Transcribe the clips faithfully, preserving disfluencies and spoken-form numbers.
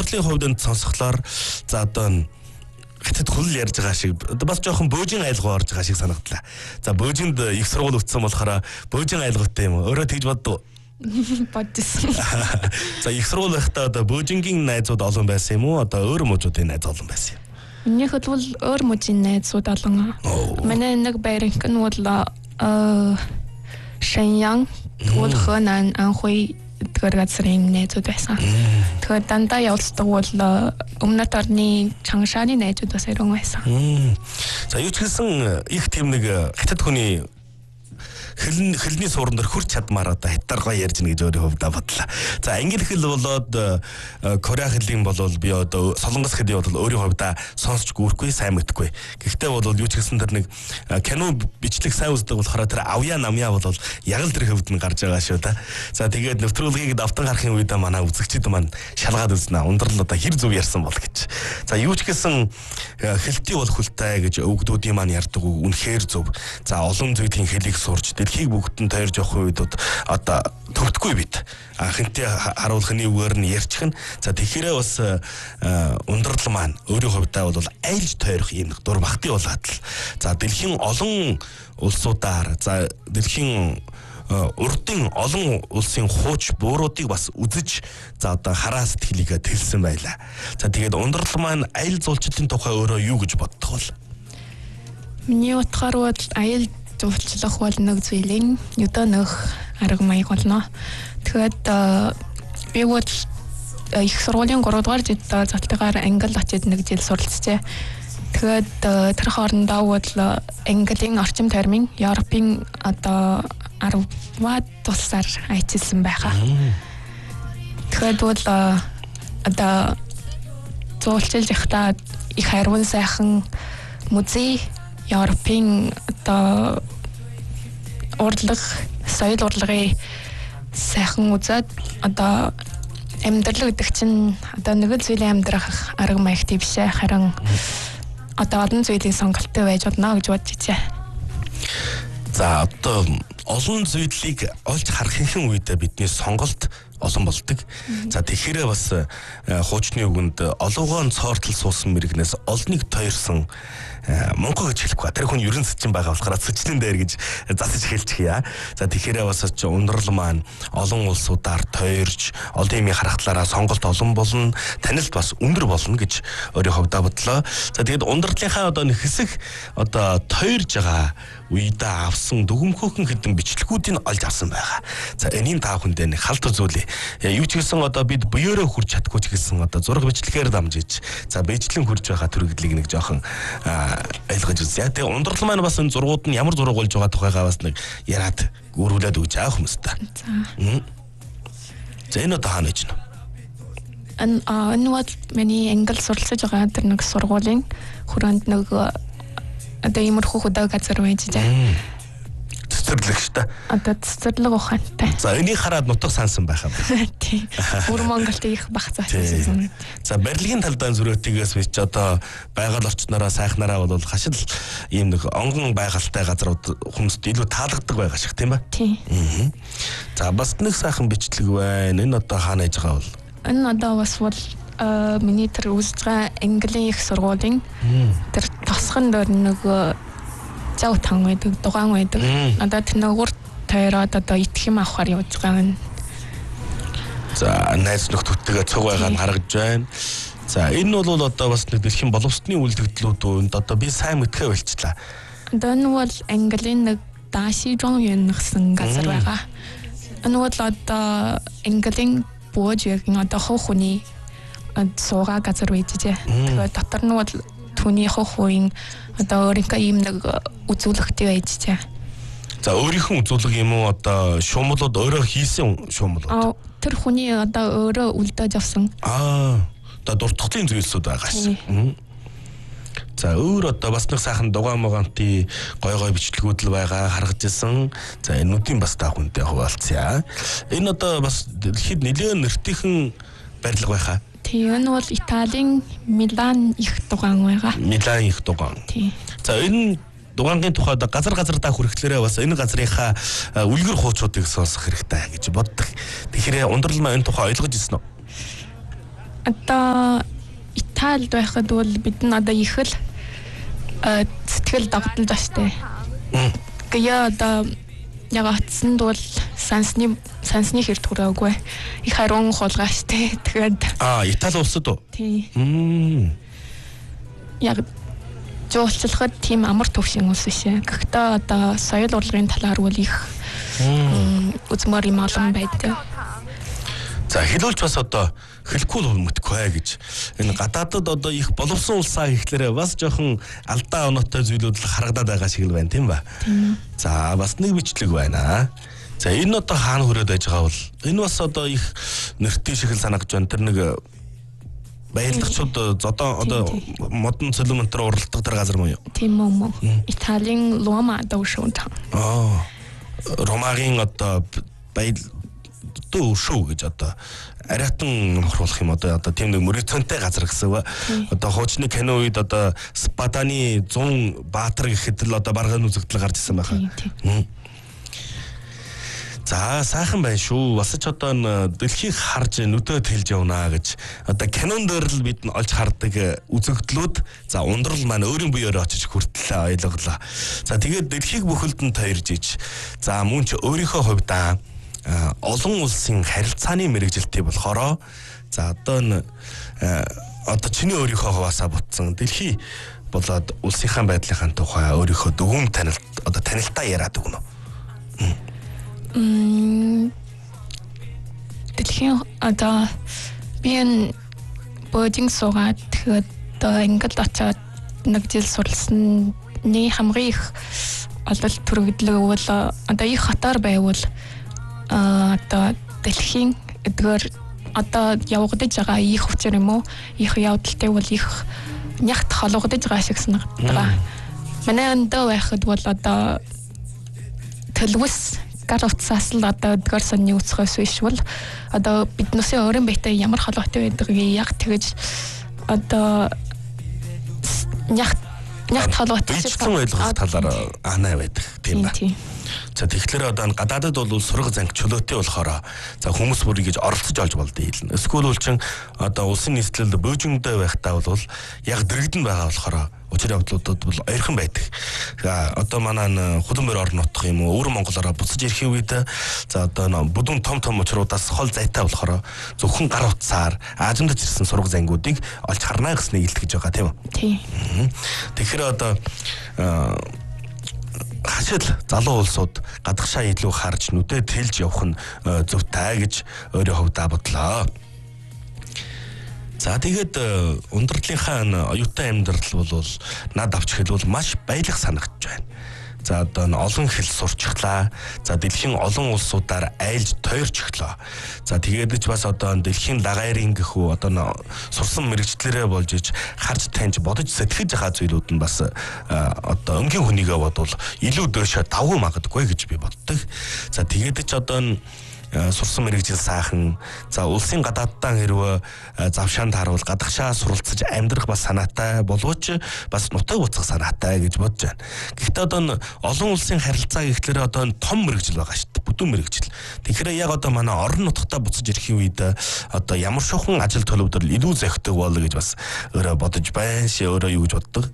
ундралын хувьд энэ сонсохлоор за одоо хятад хөл ярьж байгаа шиг бас жоохон бөөжин айлгуу орж байгаа шиг санагдлаа. За бөөжинд их сургууль өгсөн болохоор бөөжин айлгуутай юм. Өөрөө тэгж боддог. Бодсон. За их сургууль байхдаа одоо бөөжингийн найзууд олон байсан юм уу? Одоо өөр мужуудын найз олон байсан юм. Миний хувьд бол өөр мужийн найзууд олон. Манай нэг байрынх нь бол э Шэньян, тэгвэл Хэнан, Анхуй тэр газрын найзууд байсан. Тэгэхээр дандаа явцдаг бол өмнөд орны Чангшааны найзууд бас өрөн байсан. За юу ч гэсэн их тийм нэг хятад хүний хэл хэлний суурин дээр хурц чадмаар одоо хятадгаа ярьж гэнэ гэж өөрөө хувьдаа бодлоо. За англи хэл болоод Кореа хэлний болвол би одоо солонгос хэлний бол өөрийн хувьдаа сонсч гүрэхгүй сайн мэдхгүй. Гэхдээ бол юу ч гэсэн тэр нэг кино бичлэг сайн үздэг болохоор тэр авьяа намьяа бол яг л тэр хөвд нь гарч байгаа шүү да. За тэгээд нэвтрүүлгийг давтан гарахын үедээ манай үзэгчид маань шалгаад үзнэ. Ундрал одоо хэр зөв ярьсан бол гэж. За юу ч гэсэн хэлтий бол хүлтэй гэж өвгдүүдийн маань ярьдаг үг үнэхээр зөв. За олон зүйлийн хэлийг сурч дэлхийг бүгдэн тойрж явах үед одоо төвтгүй бид хинтээ харуулхны үгээр нь ярьчих нь. За тэгэхээр бас ундрал маань өөрийн хувьдаа бол айлж тойрох юм дур бахти болоод л за дэлхийн олон улсуудаар за дэлхийн урдын олон улсын хууч бууруудыг бас үзэж за одоо хараа сэтгэлийгээ тэлсэн байлаа. За тэгээд ундрал маань аялал зуулчлалын тухай өөрөө юу гэж боддог вэ? Миний утгаар бол аялал зуулчлах бол нэг зүйлийн өдөнөх арга маяг болно. Тэгээд би бол их сургуулийн гурав дугаар жилд залтайгаар англи очиж нэг жил суралцжээ. Тэгээд тэр хоорондоо бол английн орчин термин Европын одоо арваад тусаар ажилласан байхаа. Тэгэхээр бол одоо зуулчилж явахдаа их хариун сайхан музей Европын одоо урлаг, соёл урлагийн сайхан үзээд одоо амьдрал гэдэг чинь одоо нэг л зүйлийн амьдрах арга маягтай биш ээ. Харин одоо олон зүйлийн сонголттой байж болно гэж бодож байна. За одоо олон зүйлийг олж харахын үедээ бидний сонголт олон болдог. За тэгэхээр бас хуучны үгэнд олоогоон цоортол суусан мэрэгнээс олныг тойрсон Монгол гэж хэлэхгүй. Тэр хүн ерөн сэчин байгаа болохоор сэчнэн дээр гэж засаж хэлчихье. За тэгэхээр бас ч ундрал маань олон улсуудаар тойрж олон юм харахтлаараа сонголт олон болно. Танилт бас өндөр болно гэж өөрийн хувьдаа бодлоо. За тэгээд ундралынхаа одоо нэг хэсэг одоо тойрж байгаа үедээ авсан дүгнхөөхөн хэдэн бичлэгүүдийг олж авсан байгаа. За энийн таа хүндээ нэг халдвар зүйлээ. Юу ч гэсэн одоо бид буёороо хүрч чадахгүй ч гэсэн одоо зураг бичлэгээр дамжиж за бичлэн хүрж байгаа төрөглийг нэг жоохон ойлгож үзье. Тэгээ ундрал маань бас энэ зургууд нь ямар зураг болж байгаа тухайгаа бас нэг яриад өөрүүлээд өгч аа хүмүүстээ. За. За энэ одоо хаана гэж нэ? Ан энэ бол миний англи суралцж байгаа тэр нэг сургуулийн хүрээнд нэг одоо иймэрхүү хөдөө газар байж байгаа. Цэцэрлэгчтэй. Одоо цэцэрлэг ухаантай. За энийг хараад нутаг сансан байх юм. Тийм. Бүр Монголд их бах цаасан. За барилгын талдаа зүрхтгээс бич одоо байгаль орчнороо сайхнараа бол хашил ийм нэг онгон байгальтай газрууд хүмүүст илүү таалагддаг байгаа шиг тийм ба? Тийм. За бас нэг сайхан бичлэг байна. Энэ одоо хаана яж байгаа бол? Энэ одоо бас бол миний тэр үзэж байгаа английн их сургуулийн тэр тосгон дээр нэг зав тан байдаг, дугаан байдаг. Одоо тэр нэг урд тойроод одоо итгэх юм авахар явж байгаа юм. За найз нөхдөдтэйгээ цуг байгаа нь харагдж байна. За энэ бол одоо бас нэг дэлхийн боловсролын үйлдэгдлүүд одоо би сайн мэдхээ болчихлаа. Одоо энэ бол английн нэг Дашижон юун гэсэн газар байгаа. Энэ бол одоо английн бууж яг одоо хов хүний суугаа газар байжээ. Тэгээд дотор нь бол түүний хов хүн одоо өөрийнхөө ийм нэг үзүүлэгтэй байжээ. За өөрийнхөө үзүүлэг юм уу одоо шуумлууд өөрөө хийсэн шуумлууд? Тэр хүний одоо өөрөө үлдээж авсан. Аа одоо дуртгалын зүйлсүүд байгаа шээ. За өөр одоо бас нэг сайхан дугаан моганти гой гой бичлэгүүд л байгаа харагдж ирсэн. За энүүдийн бас та хүнтэй хуваалцъя. Энэ одоо бас дэлхийд нэлээд нэртэйхэн барилга байхаа. Тийм энэ бол Италийн Милан их дугаан байгаа. Милан их дугаан. Тийм. За энэ дугаангийн тухайд газар газар та хүрэхлээрээ бас энэ газрынхаа үлгэр хуучуудыг сонсох хэрэгтэй гэж боддог. Тэгэхээр ундрал маань энэ тухай ойлгож ирсэн үү? одоо Италид байхад бол бид нь одоо их л сэтгэл догтлож штэ. Гэя одоо ягацсан бол сансны сансны хэрэг хүрээгүй. Их харин хулгай штэ. Тэгээд аа Итали улсад уу? Тий. Мм. Яг жуулчлахад тийм амар төвшин улс шээ. Гэхдээ одоо соёл урлагийн талаар бол их үзмөр юм олон байдаг. За хэлүүлж бас одоо хэлэхгүй л мэдхгүй гэж энэ гадаадад одоо их боловсон улсаа гэхлээрээ бас жоохон алдаа оноотой зүйлүүд л харагдаад байгаа шиг л байна тийм ба. За бас нэг бичлэг байна. За энэ одоо хаана хүрээд байж байгаа бол энэ бас одоо их нэртэй шиг л санагдж байна. Тэр нэг баялагчууд зодоо одоо модон цөлмөнтөр уралдаг тэр газар муу юу? Тийм үү. Италийн Лома дэвшүүн. Аа. Ромагийн одоо баял дүү шүү гэж одоо ариатан нөхрүүлэх юм одоо одоо тийм нэг мөрөцөнтэй газар гэсэн ба одоо хуучны кино үед одоо Спатаны зүүн баатар гэхэд л одоо барганы үзэгдэл гарч ирсэн байхаа. За сайхан байна шүү. Бас ч одоо дэлхийг харж нүдөө тэлж явна гэж одоо кинон дээр л бид нь олж хардаг үзэгдлүүд за ундрал маань өөрийн буюугаар очиж хүртэл ойлголоо. За тэгээд дэлхийг бүхэлд нь тойрж иж за мөн ч өөрийнхөө хувьдаа олон улсын харилцааны мэрэгжилтэй болохоор за одоо н одоо чиний өөрийнхөө хаваасаа бутсан дэлхий болоод улсынхаа байдлынхаа тухай өөрийнхөө дүгүм танилт одоо танилтаа яриад өгнө. Мм дэлхийн одоо би энэ бодинг суугаад одоо ингээд очоод нэг жил суралсны хамгийн их ололт төрөгдлөө бол одоо их хатаар байвал одоо дэлхийн эдгээр одоо явагдаж байгаа их хүчээр юм уу их явдалтай бол их нягт холгодож байгаа шиг санагддаг. Манай өндөө байхад бол одоо төлөвс гар утсаас л одоо эдгээр сонны үсгээс биш бол одоо биднээсээ өөрийн биетэй ямар холбоотой байдгийг яг тэгэж одоо нягт нягт холбоотой шиг ойлгох талаар анаа байдаг тийм ба. За тэгэхээр одоо гадаадад бол сураг занг чөлөөтэй болохоор за хүмүүс бүрийг гэж оролцож олж болдгийг хэлнэ. Эсвэл улчин одоо улсын нийслэлд бөөжиндөө байхдаа бол яг дэрэгдэн байгаа болохоор учир явдлуудад бол ойрхон байдаг. За одоо манай худамбар орон нутг юм уу өвөр Монголоор буцаж ирэх үед за одоо бүдүүн том том учруудаас хол зайтай болохоор зөвхөн гар утсаар аажимдаж ирсэн сураг зангуудыг олж харна гэснээр илтгэж байгаа тийм үү? Тийм. Тэгэхээр одоо хашил залуу улсууд гадагшаа илүү харж нүдэ тэлж явах нь зөвтэй гэж өөрөө хувьдаа бодлоо. За тэгээд ундралынхаа оюутан амьдрал бол над авч хэлбэл маш баялаг санагдж байна. За одоо олон хэл сурчглаа. За дэлхийн олон улсуудаар айлж тойрч өглөө. За тэгээд ч бас одоо дэлхийн лагайрын гэхүү одоо сурсан мэрэгчлэрээ болж иж харж таньж бодож сэтгэж байгаа зүйлүүд нь бас одоо өнгийн хүнийгээ бодвол илүү дөөшөө давгүй магадгүй гэж би боддог. За тэгээд ч одоо сурсан мэрэгжил сайхан за улсын гадаадтаа хэрвээ завшаанд харуул гадагшаа суралцаж амьдрах бас санаатай боловч бас нутаг буцах санаатай гэж бодож байна. Гэхдээ одоо олон улсын харилцаа гэхлээр одоо том мэрэгжил байгаа шүү дээ. Бүдүүн мэрэгжил. Тэгэхээр яг одоо манай орон нутгатаа буцаж ирэхийн үед одоо ямар шохон ажил төлөвлөлт илүү зохидог болоо гэж бас өөрөө бодож байна. Шээ өөрөө юу гэж боддог?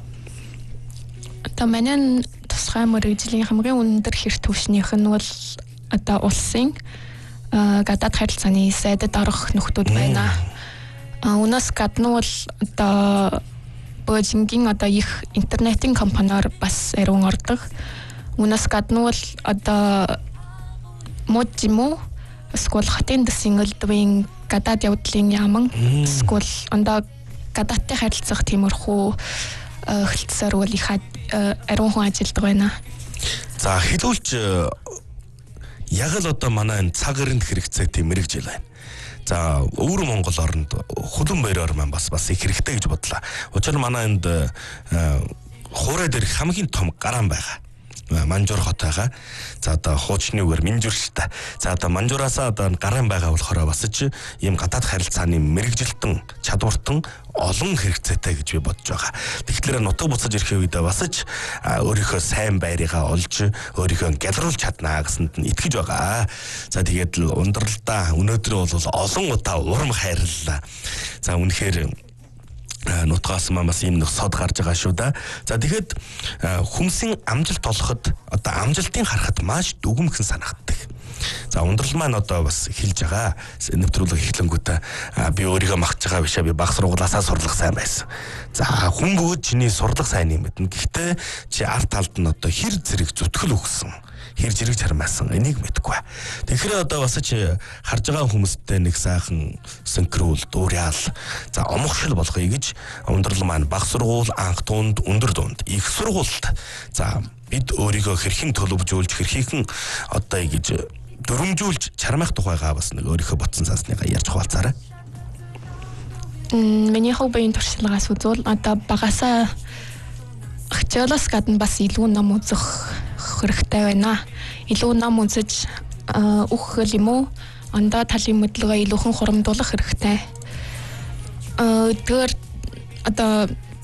Одоо манай тусгай мэрэгжлийн хамгийн өндөр хэрэг түвшнийх нь бол одоо улсын гадаад харилцааны сайдад орох нөхдүүд байна. Унаас гадна бол одоо Бөөжингийн одоо их интернетийн компаниар бас ариун ордог. Унаас гадна бол одоо Моджимо эсвэл хатын дэсийн элдвийн гадаад явдлын яаман эсвэл ондоо гадаадтай харилцах тиймэрхүү хилцээр бол их ариун хүн ажилладаг байна. За хэлүүлж яг л одоо манай энэ цаг эрэнд хэрэгцээ тийм мэрэгжил байна. За өвөр Монгол оронд худам баяраар маань бас бас их хэрэгтэй гэж бодлоо. Учир нь манай энд хуурай дээр хамгийн том гараан байгаа. Манжуур хот байгаа. За одоо хуучны үгээр Минжуур шүү дээ. За одоо Манжуураасаа одоо гарын байгаа болохоор бас ч ийм гадаад харилцааны мэрэгжилтэн чадвартан олон хэрэгцээтэй гэж би бодож байгаа. Тэгэхээр нутаг буцаж ирэх үедээ бас ч өөрийнхөө сайн байрыгаа олж өөрийнхөө гялруулж чаднаа гэсэнд нь итгэж байгаа. За тэгээд л ундралдаа өнөөдөр бол олон удаа урам хайрлаа. За үнэхээр нутгаас мамаас ийм нэг сод гарч байгаа шүү да. За тэгэхэд хүмсийн амжилт олоход одоо амжилтын харахад маш дүгмхэн санагддаг. За ундрал маань одоо бас хэлж байгаа. Нэвтрүүлэг эхлэнгүүтээ би өөрийгөө магтж байгаа бишээ би баг сургуулиасаа сурлах сайн байсан. За хүн бүгд чиний сурлах сайн юм мэднэ. Гэхдээ чи арт талд нь одоо хэр зэрэг зүтгэл өгсөн. Хэр зэрэг чармаасан энийг мэдэхгүй. Тэгэхээр одоо бас чи харж байгаа хүмүүстэй нэг сайхан синхрол дуурайал за омогшил болгоё гэж ундрал маань баг сургууль, анх тунд, өндөр дунд их сургуульд за бид өөрийгөө хэрхэн төлөвжүүлж хэрхэн одоо гэж дөрвөмжүүлж чармах тухайгаа бас нэг өөрийнхөө ботсон сансныгаа ярьж хуваалцаарай. Мм миний хоббигийн туршлагаас үзвэл одоо багасаа хичээлээс гадна бас илүү ном үзэх хэрэгтэй байна. Илүү ном үзэж өгөх юм уу? Андаа талын мэдлэгээ илүүхэн хурамдуулах хэрэгтэй. Аа тэр одоо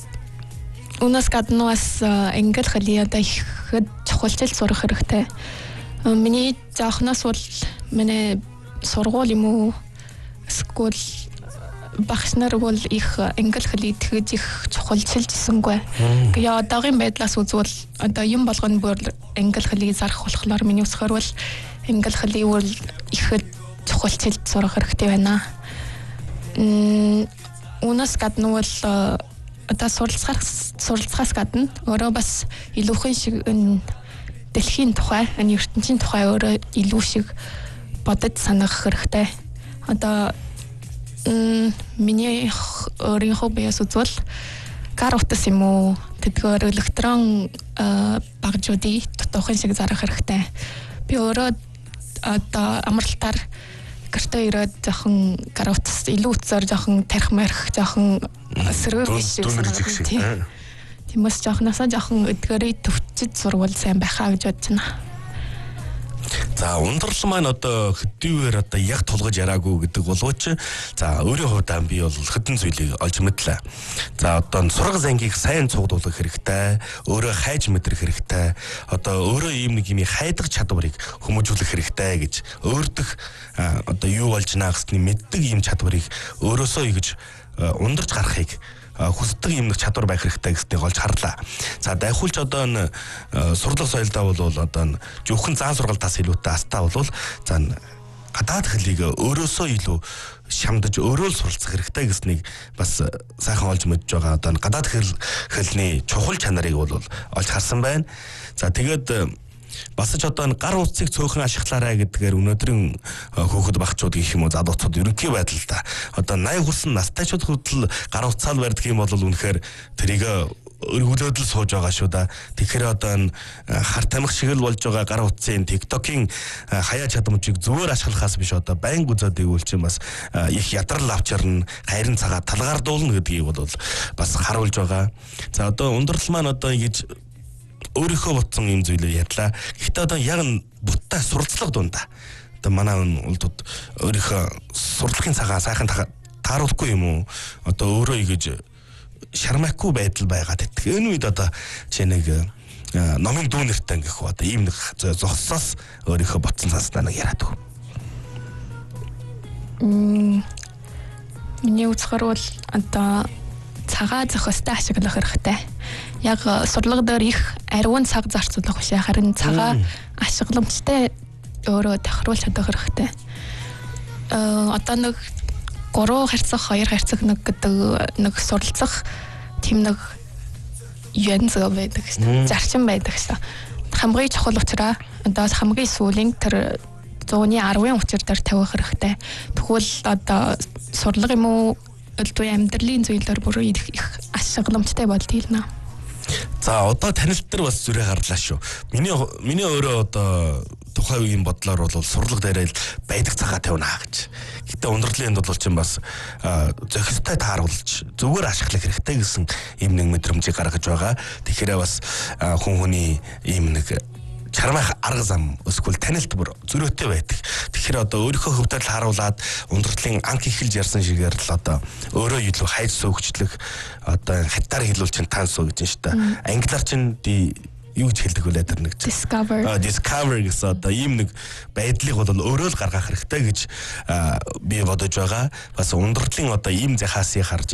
унаас гадна бас англи хэлний одоо их чухалчил сурах хэрэгтэй. Миний заахнаас бол миний сургууль юм уу? Скул багш нар бол их англи хэлийг тэгж их чухалчилжсэнгүй. Тэгээ одоогийн байдлаас үзвэл одоо юм болгоно бүр англи хэлийг зарах болохоор миний үсгээр бол англи хэлийг бол их чухалчилж сурах хэрэгтэй байна. Мм унаас гадна бол одоо суралцахаас суралцахаас гадна өөрөө бас илүүхэн шиг дэлхийн тухай, ертөнцийн тухай өөрөө илүү шиг бодож санах хэрэгтэй. Одоо миний өөрийн хоббиас үзвэл гар утас юм уу тэдгээр электрон багжуудыг тотоохон шиг зарах хэрэгтэй. Би өөрөө одоо амралтаар гэртээ ирээд жоохон гар утас илүү утсаар жоохон тарих марих жоохон сэргэг биш шиг. Тиймээс жоохносоо жоохон эдгээрээ төвчж сурвал сайн байхаа гэж бодож байна. За ундрал маань одоо хөдөлгөөр одоо яг тулгаж яраагүй гэдэг боловч за өөрийн хувьдаа би бол хэдэн зүйлийг олж мэдлээ. За одоо сургал зангийг сайн цугдуулах хэрэгтэй, өөрөө хайж мэдрэх хэрэгтэй, одоо өөрөө ийм нэг юм хайдаг чадварыг хүмүүжүүлэх хэрэгтэй гэж өөртөх одоо юу болж наагсны мэддэг ийм чадварыг өөрөөсөө ингэж ундарч гарахыг хүсдэг юм нэг чадвар байх хэрэгтэй гэснийг олж харлаа. За дайхуулж одоо н сурлах соёлдоо бол одоо зөвхөн заан сургалтаас илүүтэй астаа бол за гадаад хэлийг өөрөөсөө илүү шамдаж өөрөө л суралцах хэрэгтэй гэснийг бас сайхан олж мэдж байгаа. Одоо гадаад хэл хэлний чухал чанарыг бол олж харсан байна. За тэгээд бас ч одоо гар утсыг цөөхөн ашиглаарай гэдгээр өнөөдрийн хөөхд багчууд гэх юм уу залуучууд ерөнхий байдалтай одоо найг хүссэн настайчууд хүртэл гар утсаал барьдаг юм бол үнэхээр тэрийг өргөлөөд л сууж байгаа шүү да. Тэгэхээр одоо хар тамхи шиг л болж байгаа гар утсын TikTok-ийн хаяа чадамжийг зөвөр ашиглахаас биш одоо байнга үзээд игүүл чинь бас их ядрал авчирна, хайрын цагаа талгаардуулна гэдгийг бол бас харуулж байгаа. За одоо ундрал маань одоо ингэж өөрийнхөө ботсон юм зүйлээ ярьлаа. Гэхдээ одоо яг нь буттай суралцлага дундаа. Одоо манай улдууд өөрийнхөө сурлагын цагаа сайхан тааруулахгүй юм уу? Одоо өөрөө ингэж шармахгүй байдал байгаад байдаг. Энэ үед одоо чи нэг номын дүү нэртэй гэх үү? Одоо ийм нэг зогссоос өөрийнхөө ботсон цаснаа нэг яриад өг. Мм. Миний үзэхээр бол одоо цагаа зохистой ашиглах хэрэгтэй. Яг сурлага дээр их ариун цаг зарцуулах биш харин цагаа ашигламжтай өөрөө тохируулж чадах хэрэгтэй. Э одоо нэг гурван харьцах хоёр харьцах нэг гэдэг нэг суралцах тийм нэг юун зэрэг байдаг шээ. Зарчим байдаг шээ. Хамгийн чухал учраас одоо хамгийн сүүлийн тэр зууны арвын учир дээр тавих хэрэгтэй. Тэгвэл одоо сурлага юм уу өлтөө амьдралын зүйлээр бүр их ашигламжтай болдгийлнэ. За одоо танилт дээр бас зүрэ гарлаа шүү. Миний миний өөрөө одоо тухайн үеийн бодлоор бол сурлаг дээрээ байдаг цагаа тавина гэж. Гэтэ ундралын бол чинь бас зохистой тааруулж зүгээр ашиглах хэрэгтэй гэсэн ийм нэг мэдрэмжийг гаргаж байгаа. Тэгэхээр бас хүн хүний ийм нэг чармайх арга зам эсвэл танилт бүр зөрөөтэй байдаг. Тэгэхээр одоо өөрийнхөө хөвдөл харуулад ундралын анх эхэлж ярьсан шигээр л одоо өөрөө илүү хайр суугчлах одоо хятаар хэлүүл чинь тань суу гэж шүү дээ. Англиар чинь юу гэж хэлдэг вэ тэр нэг discover а discover гэсэн одоо ийм нэг байдлыг бол өөрөө л гаргах хэрэгтэй гэж би бодож байгаа. Бас ундралын одоо ийм захаасыг харж